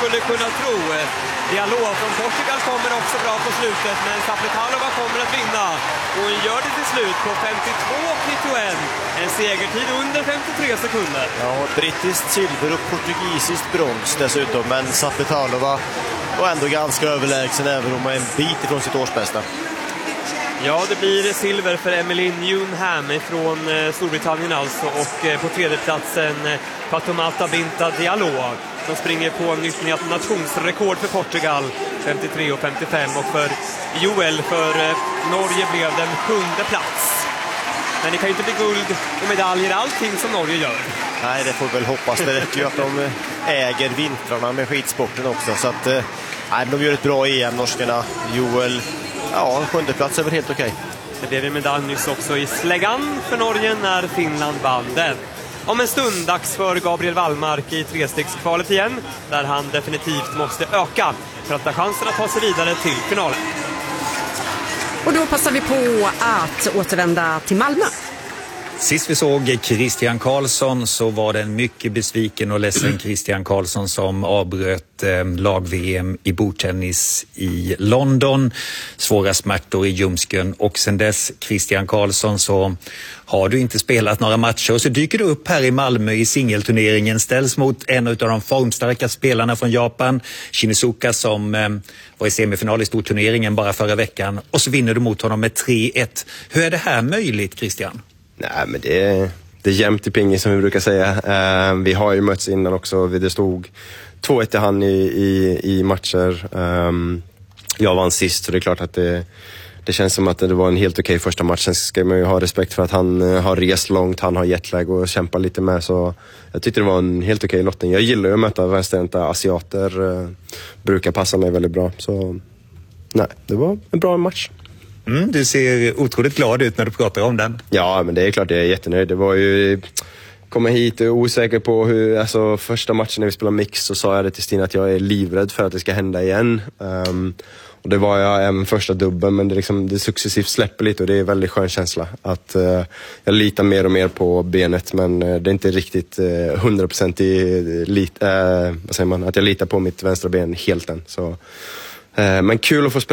skulle kunna tro. Diallo från Portugal kommer också bra på slutet, men Sapetalova kommer att vinna. Och hon gör det till slut på 52,91. En segertid under 53 sekunder. Ja, brittiskt silver och portugisiskt brons dessutom. Men Sapetalova var ändå ganska överlägsen, även om hon är en bit ifrån sitt årsbästa. Ja, det blir silver för Emily Newnham från Storbritannien alltså. Och på tredjeplatsen Fatoumata Binta Diallo, som springer på nytt nationsrekord för Portugal, 53,55. Och för Joel, för Norge, blev den 7:e plats. Men det kan ju inte bli guld och medaljer allting som Norge gör. Nej, det får väl hoppas. Det räcker ju att de äger vintrarna med skidsporten också. Så att de gör ett bra EM, norskarna. Joel, ja, 7:e plats är väl helt okej. Det blev en medalj nyss också i släggan för Norge när Finland vann den. Om en stund dags för Gabriel Wallmark i trestegskvalet igen, där han definitivt måste öka för att ha chansen att ta sig vidare till finalen. Och då passar vi på att återvända till Malmö. Sist vi såg Christian Karlsson så var det en mycket besviken och ledsen Christian Karlsson som avbröt lag-VM i bordtennis i London. Svåra smärtor i ljumsken, och sen dess, Christian Karlsson, så har du inte spelat några matcher. Och så dyker du upp här i Malmö i singelturneringen, ställs mot en av de formstarka spelarna från Japan, Shinizuka, som var i semifinal i storturneringen bara förra veckan. Och så vinner du mot honom med 3-1. Hur är det här möjligt, Christian? Nej, men det är jämnt i pingis som vi brukar säga. Vi har ju mötts innan också. Det stod 2-1 i hand i matcher. Jag vann sist, så det är klart att det känns som att det var en helt okej första match. Sen ska man ju ha respekt för att han har rest långt, han har jetlag och kämpar lite med. Så jag tyckte det var en helt okej lottning. Jag gillar ju att möta vänsterhänta asiater. Brukar passa mig väldigt bra. Så nej, det var en bra match. Du ser otroligt glad ut när du pratar om den. Ja, men det är klart jag är jättenöjd. Det var ju... Komma hit och osäker på hur... Alltså, första matchen när vi spelade mix så sa jag det till Stina att jag är livrädd för att det ska hända igen. Och det var jag även första dubben, men det successivt släpper lite och det är en väldigt skön känsla. Att jag litar mer och mer på benet, men det är inte riktigt 100% vad säger man? Att jag litar på mitt vänstra ben helt än. Så, men kul att få spela